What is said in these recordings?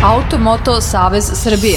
Automoto Savez Srbije.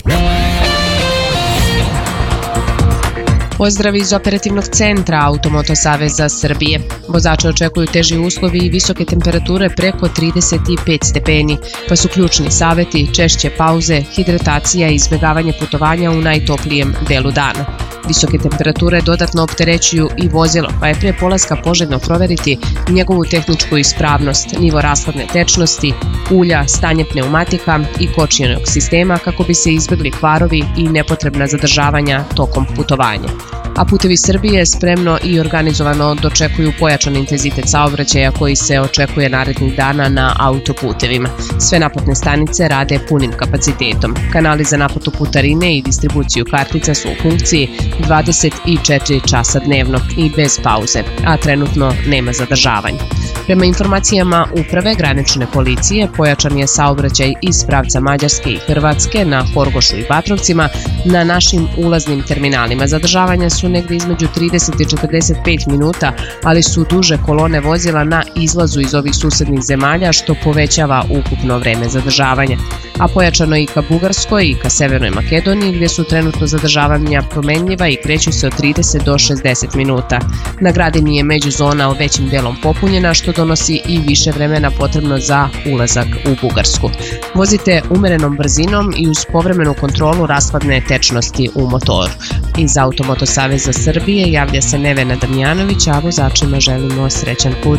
Pozdrav iz operativnog centra Automoto Saveza Srbije. Vozače očekuju teži uslovi i visoke temperature preko 35 stepeni, pa su ključni saveti češće pauze, hidratacija i izbjegavanje putovanja u najtoplijem delu dana. Visoke temperature dodatno opterećuju i vozilo, pa je prije polaska poželjno proveriti njegovu tehničku ispravnost, nivo rashladne tečnosti, ulja, stanje pneumatika i kočionog sistema kako bi se izbjegli kvarovi i nepotrebna zadržavanja tokom putovanja. A Putevi Srbije spremno i organizovano dočekuju pojačan intenzitet saobraćaja koji se očekuje narednih dana na autoputevima. Sve naplatne stanice rade punim kapacitetom. Kanali za naplatu putarine i distribuciju kartica su u funkciji 24 časa dnevno i bez pauze, a trenutno nema zadržavanja. Prema informacijama Uprave granične policije, pojačan je saobraćaj iz pravca Mađarske i Hrvatske na Horgošu i Batrovcima. Na našim ulaznim terminalima zadržavanja su negdje između 30 i 45 minuta, ali su duže kolone vozila na izlazu iz ovih susednih zemalja, što povećava ukupno vreme zadržavanja. A pojačano i ka Bugarskoj i ka Severnoj Makedoniji, gdje su trenutno zadržavanja promenljiva i kreću se od 30 do 60 minuta. Na Gradini je međuzona većim delom popunjena, što donosi i više vremena potrebno za ulazak u Bugarsku. Vozite umerenom brzinom i uz povremenu kontrolu rashladne tečnosti u motoru. Iz Automoto Saveza Srbije javlja se Nevena Damjanović, a vozačima želimo srećan put.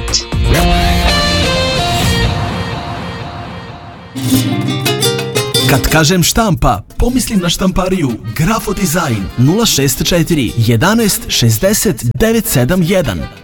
Kad kažem štampa, pomislim na štampariju Grafo Dizajn 064 11 60 971.